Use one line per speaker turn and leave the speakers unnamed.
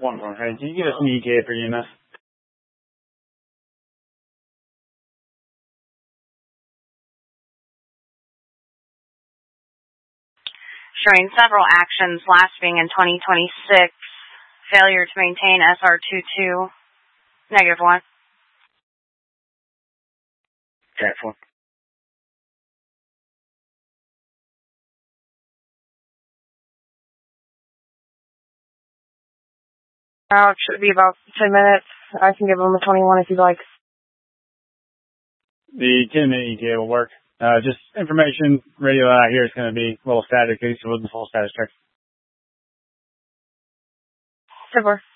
1-1. Hey, can you give us an ETA for EMS?
Showing several actions last being in 2026. Failure to maintain SR22. -1.
Cat 4.
It should be about 10 minutes. I can give them a 21 if you'd like.
The 10-minute ETA will work. Just information, radio out here is going to be a little static, so it wasn't full status check.
Super.